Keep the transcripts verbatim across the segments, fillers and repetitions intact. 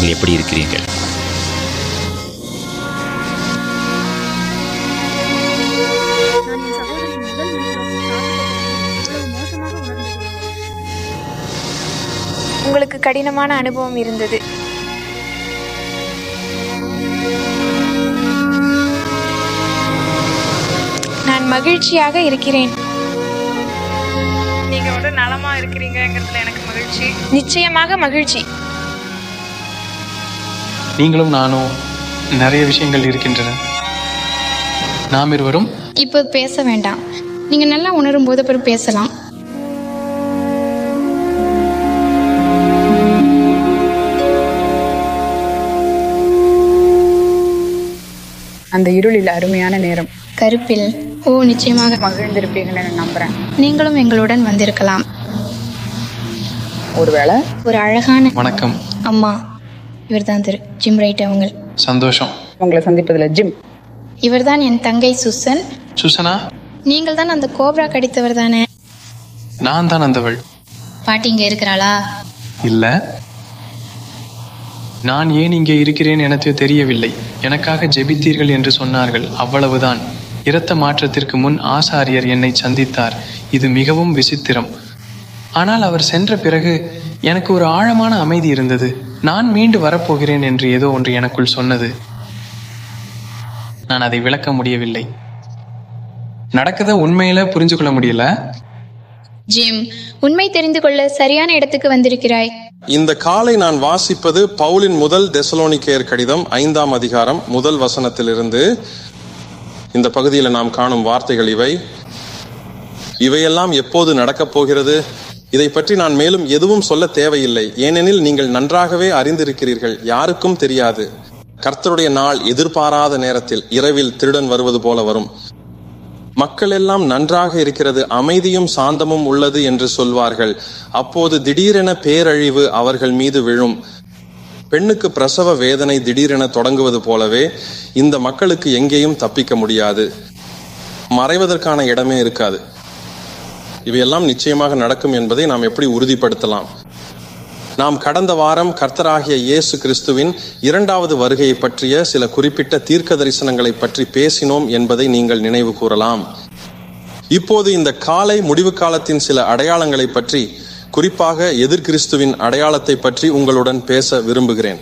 நீங்கள் எப்படி இருக்கிறீர்கள்? உங்களுக்கு கடினமான அனுபவம் இருந்தது. நான் மகிழ்ச்சியாக இருக்கிறேன். நீங்க வந்து நலமா இருக்கிறீங்கிறதுல எனக்கு மகிழ்ச்சி. நிச்சயமாக மகிழ்ச்சி. நீங்களும் நானும் நிறைய விஷயங்கள் இருக்கின்றன. நாம் இருவரும் இப்போ பேச வேண்டாம். நீங்க நல்லா உணரும் போது அப்புறம் பேசலாம். அந்த இருளில் அருமையான நேரம். கருப்பில் ஓ நிச்சயமாக மகிழ்ந்திருப்பீங்கன்னு நான் நம்புறேன். நீங்களும் எங்களுடன் வந்திருக்கலாம். ஒருவேளை ஒரு அழகான வணக்கம் அம்மா. இவர்தான் திரு ஜிம் ரைட். அவங்க சந்தோஷம் உங்களை சந்திப்பதில் ஜிம். இவர்தான் என் தங்கை சுசன். சுசனா, நீங்கள் தான் அந்த கோப்ரா கடித்தவர் தானே? நான் தான் அந்தவள். பாட்டி இங்க இருக்கிறாளா? இல்ல, நான் ஏன் இங்கே இருக்கிறேன் எனக்கு தெரியவில்லை. எனக்காக ஜெபித்தீர்கள் என்று சொன்னார்கள், அவ்வளவுதான். இரத்த மாற்றத்திற்கு முன் ஆசாரியர் என்னை சந்தித்தார். இது மிகவும் விசித்திரம். ஆனால் அவர் சென்ற பிறகு எனக்கு ஒரு ஆழமான அமைதி இருந்தது. நான் மீண்டு வரப்போகிறேன் என்று ஏதோ ஒன்று எனக்குள் சொன்னது. நான் அதை விளக்க முடியவில்லை. நடக்கத உண்மையில புரிஞ்சு கொள்ள முடியல. ஜிம், உண்மை தெரிந்து கொள்ள சரியான இடத்துக்கு வந்திருக்கிறாய். இந்த காலை நான் வாசிப்பது பவுலின் முதல் தெசலோனிக்கேயர் கடிதம் ஐந்தாம் அதிகாரம் முதல் வசனத்திலிருந்து. இந்த பகுதியில் நாம் காணும் வார்த்தைகள் இவை. இவையெல்லாம் எப்போது நடக்கப் போகிறது? இதை பற்றி நான் மேலும் எதுவும் சொல்ல தேவையில்லை, ஏனெனில் நீங்கள் நன்றாகவே அறிந்திருக்கிறீர்கள். யாருக்கும் தெரியாது. கர்த்தருடைய நாள் எதிர்பாராத நேரத்தில் இரவில் திருடன் வருவது போல வரும். மக்கள் எல்லாம் நன்றாக இருக்கிறது, அமைதியும் சாந்தமும் உள்ளது என்று சொல்வார்கள். அப்போது திடீரென பேரழிவு அவர்கள் மீது விழும். பெண்ணுக்கு பிரசவ வேதனை திடீரென தொடங்குவது போலவே இந்த மக்களுக்கு எங்கேயும் தப்பிக்க முடியாது. மறைவதற்கான இடமே இருக்காது. இவையெல்லாம் நிச்சயமாக நடக்கும் என்பதை நாம் எப்படி உறுதிப்படுத்தலாம்? நாம் கடந்த வாரம் கர்த்தராகிய இயேசு கிறிஸ்துவின் இரண்டாவது வருகையை பற்றிய சில குறிப்பிட்ட தீர்க்க தரிசனங்களை பற்றி பேசினோம் என்பதை நீங்கள் நினைவு கூறலாம். இப்போது இந்த காலை முடிவு காலத்தின் சில அடையாளங்களை பற்றி, குறிப்பாக எதிர்கிறிஸ்துவின் அடையாளத்தை பற்றி உங்களுடன் பேச விரும்புகிறேன்.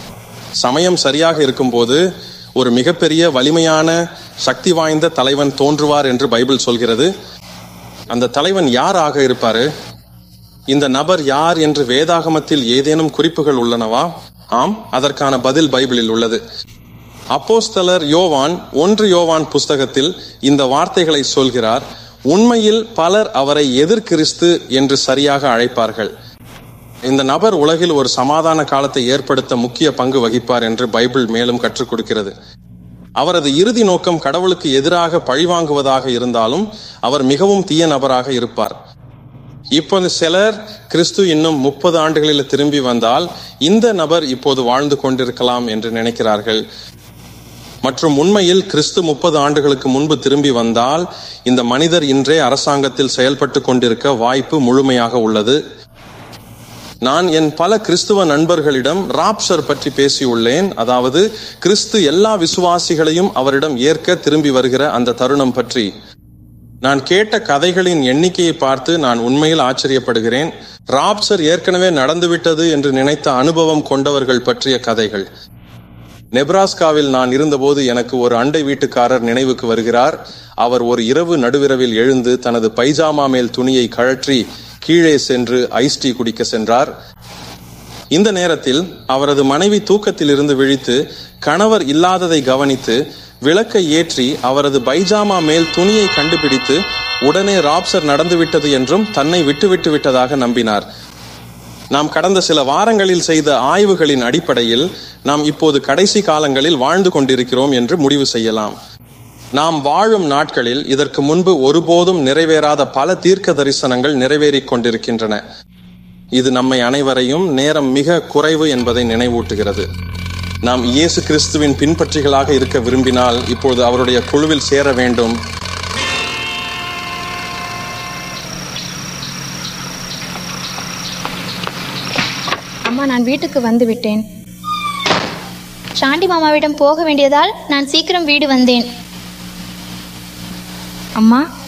சமயம் சரியாக இருக்கும்போது ஒரு மிகப்பெரிய வலிமையான சக்தி வாய்ந்த தலைவன் தோன்றுவார் என்று பைபிள் சொல்கிறது. அந்த தலைவன் யார் ஆக இருப்பாரு? இந்த நபர் யார் என்று வேதாகமத்தில் ஏதேனும் குறிப்புகள் உள்ளனவா? ஆம், அதற்கான பதில் பைபிளில் உள்ளது. அப்போஸ்தலர் யோவான் ஒன்று யோவான் புஸ்தகத்தில் இந்த வார்த்தைகளை சொல்கிறார். உண்மையில் பலர் அவரை எதிர்கிறிஸ்து என்று சரியாக அழைப்பார்கள். இந்த நபர் உலகில் ஒரு சமாதான காலத்தை ஏற்படுத்த முக்கிய பங்கு வகிப்பார் என்று பைபிள் மேலும் கற்றுக் கொடுக்கிறது. அவரது இறுதி நோக்கம் கடவுளுக்கு எதிராக பழிவாங்குவதாக இருந்தாலும் அவர் மிகவும் தீய நபராக இருப்பார். இப்போது சிலர் கிறிஸ்து இன்னும் முப்பது ஆண்டுகளில் திரும்பி வந்தால் இந்த நபர் இப்போது வாழ்ந்து கொண்டிருக்கலாம் என்று நினைக்கிறார்கள். மற்றும் உண்மையில் கிறிஸ்து முப்பது ஆண்டுகளுக்கு முன்பு திரும்பி வந்தால் இந்த மனிதர் இன்றே அரசாங்கத்தில் செயல்பட்டு கொண்டிருக்க வாய்ப்பு முழுமையாக உள்ளது. நான் என் பல கிறிஸ்துவ நண்பர்களிடம் ராப்சர் பற்றி பேசியுள்ளேன். அதாவது கிறிஸ்து எல்லா விசுவாசிகளையும் அவரிடம் ஏற்க திரும்பி வருகிற அந்த தருணம் பற்றி. நான் கேட்ட கதைகளின் எண்ணிக்கையை பார்த்து நான் உண்மையில் ஆச்சரியப்படுகிறேன். ராப்சர் ஏற்கனவே நடந்துவிட்டது என்று நினைத்த அனுபவம் கொண்டவர்கள் பற்றிய கதைகள். நெப்ராஸ்காவில் நான் இருந்தபோது எனக்கு ஒரு அண்டை வீட்டுக்காரர் நினைவுக்கு வருகிறார். அவர் ஒரு இரவு நடுவிரவில் எழுந்து தனது பைஜாமா மேல் துணியை கழற்றி கீழே சென்று ஐஸ் டீ குடிக்க சென்றார். இந்த நேரத்தில் அவரது மனைவி தூக்கத்தில் இருந்து விழித்து கணவர் இல்லாததை கவனித்து விளக்கை ஏற்றி அவரது பைஜாமா மேல் துணியை கண்டுபிடித்து உடனே ராப்சர் நடந்துவிட்டது என்றும் தன்னை விட்டுவிட்டு விட்டதாக நம்பினார். நாம் கடந்த சில வாரங்களில் செய்த ஆய்வுகளின் அடிப்படையில் நாம் இப்போது கடைசி காலங்களில் வாழ்ந்து கொண்டிருக்கிறோம் என்று முடிவு செய்யலாம். நாம் வாழும் நாட்களில் இதற்கு முன்பு ஒருபோதும் நிறைவேறாத பல தீர்க்க தரிசனங்கள் நிறைவேறிக் கொண்டிருக்கின்றன. இது நம்மை அனைவரையும் நேரம் மிக குறைவு என்பதை நினைவூட்டுகிறது. நாம் இயேசு கிறிஸ்துவின் பின்பற்றிகளாக இருக்க விரும்பினால் இப்பொழுது அவருடைய குழுவில் சேர வேண்டும். அம்மா, நான் வீட்டுக்கு வந்து விட்டேன். சாண்டி மாமாவிடம் போக வேண்டியதால் நான் சீக்கிரம் வீடு வந்தேன். அம்மா